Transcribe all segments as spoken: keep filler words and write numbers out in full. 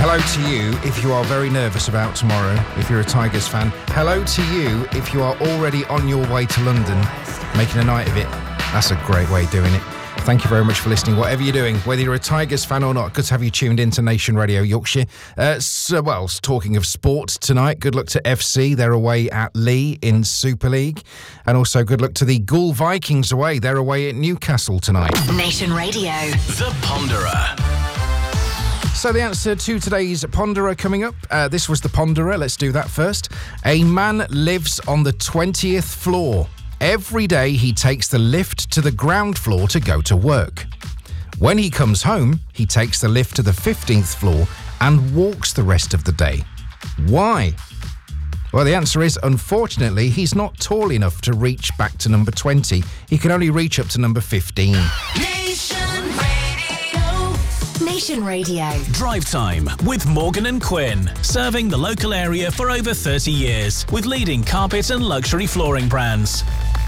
Hello to you if you are very nervous about tomorrow, if you're a Tigers fan. Hello to you if you are already on your way to London, making a night of it. That's a great way of doing it. Thank you very much for listening, whatever you're doing, whether you're a Tigers fan or not. Good to have you tuned in to Nation Radio Yorkshire. Uh, so, well, talking of sport tonight, good luck to F C. They're away at Lee in Super League. And also good luck to the Ghoul Vikings away. They're away at Newcastle tonight. Nation Radio. The Ponderer. So the answer to today's Ponderer coming up. Uh, this was the Ponderer. Let's do that first. A man lives on the twentieth floor. Every day he takes the lift to the ground floor to go to work. When he comes home, he takes the lift to the fifteenth floor and walks the rest of the day. Why? Well, the answer is, unfortunately, he's not tall enough to reach back to number twenty. He can only reach up to number fifteen. Nation Radio. Nation Radio. Drive Time with Morgan and Quinn. Serving the local area for over thirty years with leading carpet and luxury flooring brands.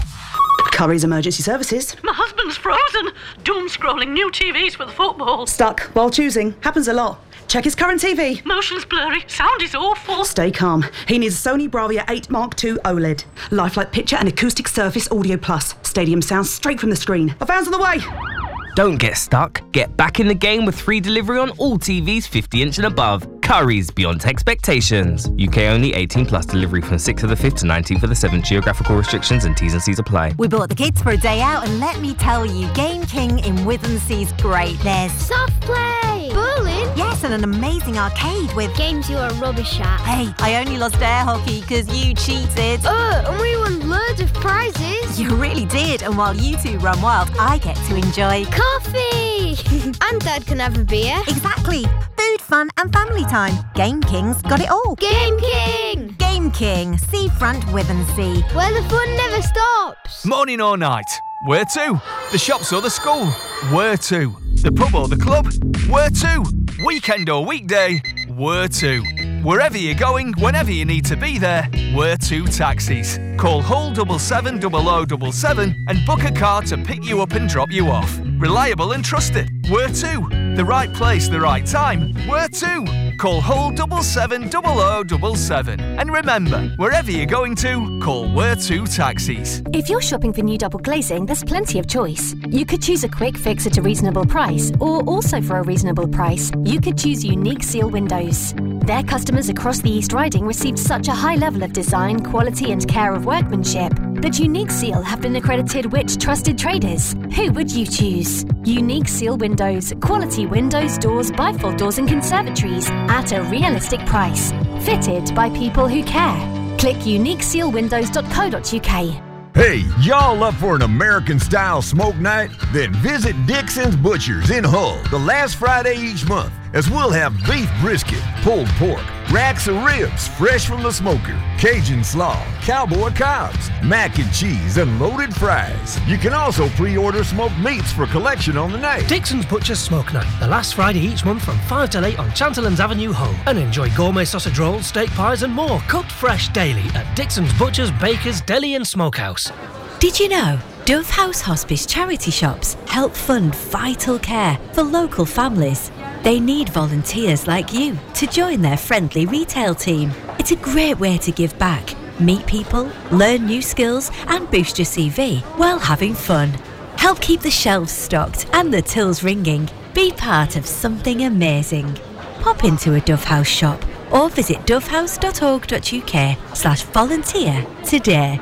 Curry's Emergency Services. My husband's frozen. Doom scrolling new T Vs for the football. Stuck while choosing. Happens a lot. Check his current T V. Motion's blurry. Sound is awful. Stay calm. He needs a Sony Bravia eight Mark two OLED. Lifelike picture and acoustic surface audio plus. Stadium sound straight from the screen. A van's on the way. Don't get stuck. Get back in the game with free delivery on all T Vs fifty inch and above. Curry's beyond expectations. U K only, eighteen plus. Delivery from sixth of the fifth to nineteenth of the seventh. Geographical restrictions and T's and C's apply. We brought the kids for a day out and let me tell you, Game King in Withensea's great. There's soft play, bowling, yes, and an amazing arcade with games you are rubbish at. Hey, I only lost air hockey because you cheated. Oh, and we won loads of prizes. You really did, and while you two run wild, I get to enjoy coffee. And Dad can have a beer. Exactly. Food, fun and family time. Game King's got it all. Game King. Game King, Seafront Withensea. Where the fun never stops. Morning or night? Where to? The shops or the school? Where to? The pub or the club? Where to? Weekend or weekday? Where to? Wherever you're going, whenever you need to be there, Where to Taxis. Call Hull seven seven zero zero seven seven and book a car to pick you up and drop you off. Reliable and trusted. Where to? The right place, the right time. Where to? Call Hull seven seven zero zero seven seven. And remember, wherever you're going to, call Where to Taxis. If you're shopping for new double glazing, there's plenty of choice. You could choose a quick fix at a reasonable price, or also for a reasonable price, you could choose Unique Seal Windows. Their customers across the East Riding received such a high level of design, quality and care of workmanship that Unique Seal have been accredited which trusted traders. Who would you choose? Unique Seal Windows. Quality windows, doors, bifold doors and conservatories at a realistic price. Fitted by people who care. Click unique seal windows dot co dot uk. Hey, y'all up for an American-style smoke night? Then visit Dixon's Butchers in Hull the last Friday each month, as we'll have beef brisket, pulled pork, racks of ribs fresh from the smoker, Cajun slaw, cowboy cobs, mac and cheese, and loaded fries. You can also pre-order smoked meats for collection on the night. Dixon's Butchers Smoke Night, the last Friday each month from five till eight on Chanterlands Avenue, Hull. And enjoy gourmet sausage rolls, steak pies and more, cooked fresh daily at Dixon's Butchers, Bakers, Deli and Smokehouse. Did you know Dove House Hospice charity shops help fund vital care for local families? They need volunteers like you to join their friendly retail team. It's a great way to give back, meet people, learn new skills and boost your C V while having fun. Help keep the shelves stocked and the tills ringing. Be part of something amazing. Pop into a Dove House shop or visit dovehouse dot org dot uk slash volunteer today.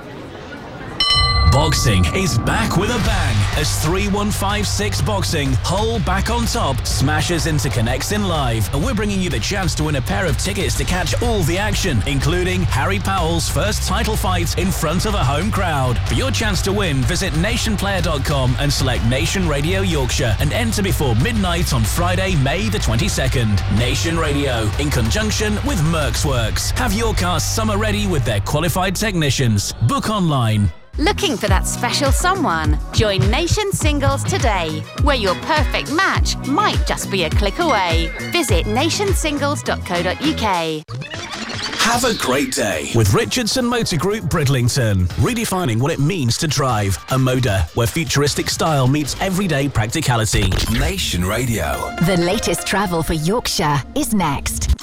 Boxing is back with a bang as three one five six Boxing, Hull back on top, smashes into Connexin Live. And we're bringing you the chance to win a pair of tickets to catch all the action, including Harry Powell's first title fight in front of a home crowd. For your chance to win, visit nation player dot com and select Nation Radio Yorkshire and enter before midnight on Friday, May the twenty-second. Nation Radio, in conjunction with Merck's Works. Have your car summer ready with their qualified technicians. Book online. Looking for that special someone? Join Nation Singles today, where your perfect match might just be a click away. Visit nation singles dot co dot uk. Have a great day with Richardson Motor Group Bridlington, redefining what it means to drive. A Moda, where futuristic style meets everyday practicality. Nation Radio. The latest travel for Yorkshire is next.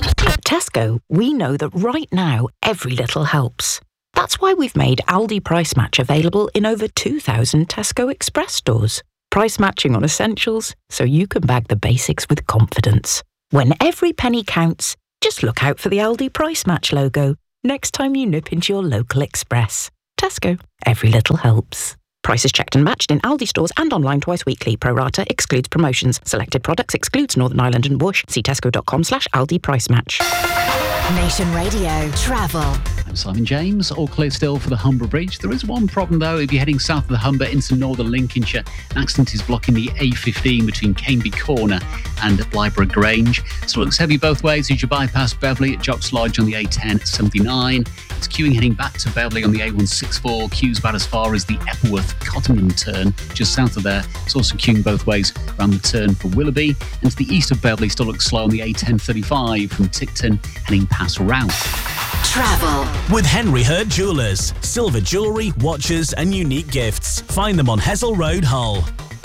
At Tesco, we know that right now, every little helps. That's why we've made Aldi Price Match available in over two thousand Tesco Express stores. Price matching on essentials, so you can bag the basics with confidence. When every penny counts, just look out for the Aldi Price Match logo next time you nip into your local Express. Tesco, every little helps. Prices checked and matched in Aldi stores and online twice weekly. Pro rata excludes promotions. Selected products excludes Northern Ireland and Bush. See tesco.com slash Aldi Price Match. Nation Radio Travel. I'm Simon James. All clear still for the Humber Bridge. There is one problem though. If you're heading south of the Humber into northern Lincolnshire, an accident is blocking the A fifteen between Caneby Corner and Blyborough Grange. So it looks heavy both ways as you bypass Beverley at Jocks Lodge on the A ten seventy-nine. It's queuing heading back to Beverley on the A one sixty-four. Queues about as far as the Epworth Cottingham turn, just south of there. It's also queuing both ways around the turn for Willoughby. And to the east of Beverley still looks slow on the A ten thirty-five from Ticton heading past Routh. Travel with Henry Hurd Jewellers. Silver jewellery, watches and unique gifts. Find them on Hessel Road, Hull.